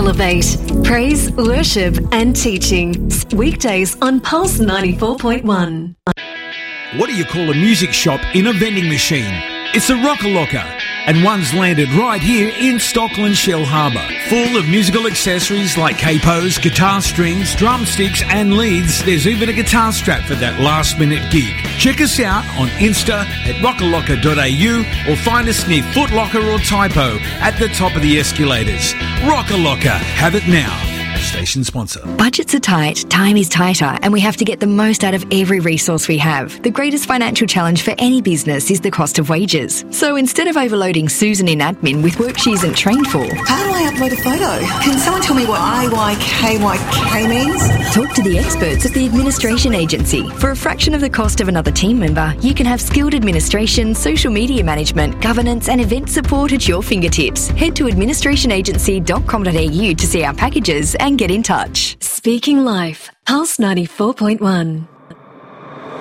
Elevate. Praise, worship and teaching. Weekdays on Pulse 94.1. What do you call a music shop in a vending machine? It's a Rocker Locker, and one's landed right here in Stockland Shell Harbour. Full of musical accessories like capos, guitar strings, drumsticks and leads. There's even a guitar strap for that last minute gig. Check us out on Insta at rockerlocker.au or find us near Foot Locker or Typo at the top of the escalators. Rocker Locker, have it now. Station sponsor. Budgets are tight, time is tighter, and we have to get the most out of every resource we have. The greatest financial challenge for any business is the cost of wages. So instead of overloading Susan in admin with work she isn't trained for... How do I upload a photo? Can someone tell me what IYKYK means? Talk to the experts at the Administration Agency. For a fraction of the cost of another team member, you can have skilled administration, social media management, governance and event support at your fingertips. Head to administrationagency.com.au to see our packages and get in touch. Speaking Life, Pulse 94.1.